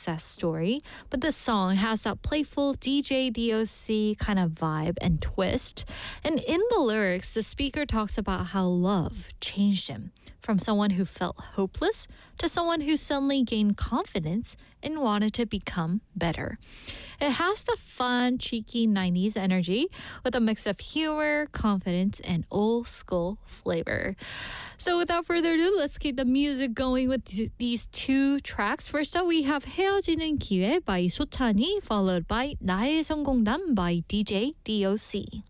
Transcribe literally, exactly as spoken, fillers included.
success story, but the song has that playful D J D O C kind of vibe and twist. And in the lyrics, the speaker talks about how love changed him from someone who felt hopeless to someone who suddenly gained confidence and wanted to become better. It has the fun, cheeky nineties energy with a mix of humor, confidence, and old school flavor. So without further ado, let's keep the music going with th- these two tracks. First up, we have 헤어지는 기회 by 소찬이, followed by 나의 성공담 by D J D O C.